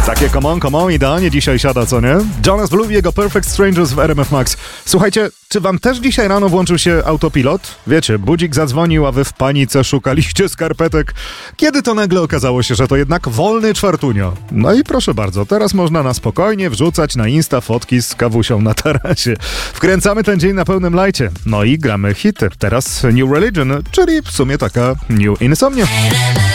Takie come on, idealnie dzisiaj siada, co nie? Jonas Blue i jego Perfect Strangers w RMF Max. Słuchajcie, czy wam też dzisiaj rano włączył się autopilot? Wiecie, budzik zadzwonił, a wy w panice szukaliście skarpetek. Kiedy to nagle okazało się, że to jednak wolny czwartunio? No i proszę bardzo, teraz można na spokojnie wrzucać na Insta fotki z kawusią na tarasie. Wkręcamy ten dzień na pełnym lajcie. No i gramy hity. Teraz New Religion, czyli w sumie taka New Insomnia.